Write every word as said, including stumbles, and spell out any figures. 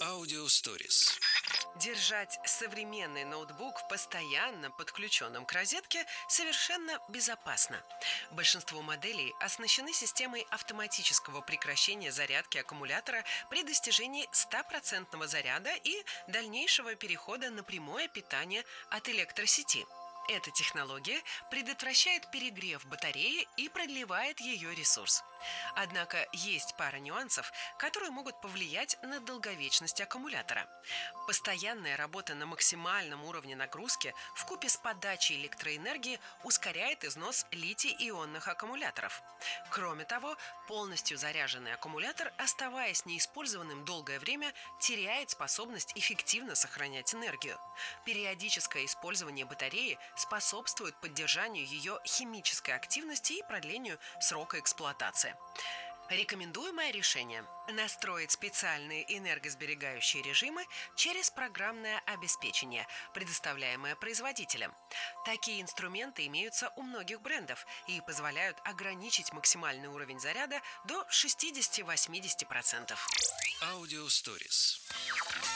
Аудио Stories. Держать современный ноутбук постоянно подключенным к розетке совершенно безопасно. Большинство моделей оснащены системой автоматического прекращения зарядки аккумулятора при достижении стопроцентного заряда и дальнейшего перехода на прямое питание от электросети. Эта технология предотвращает перегрев батареи и продлевает ее ресурс. Однако есть пара нюансов, которые могут повлиять на долговечность аккумулятора. Постоянная работа на максимальном уровне нагрузки вкупе с подачей электроэнергии ускоряет износ литий-ионных аккумуляторов. Кроме того, полностью заряженный аккумулятор, оставаясь неиспользованным долгое время, теряет способность эффективно сохранять энергию. Периодическое использование батареи способствует поддержанию ее химической активности и продлению срока эксплуатации. Рекомендуемое решение – настроить специальные энергосберегающие режимы через программное обеспечение, предоставляемое производителем. Такие инструменты имеются у многих брендов и позволяют ограничить максимальный уровень заряда до шестьдесят-восемьдесят процентов. Аудио Stories.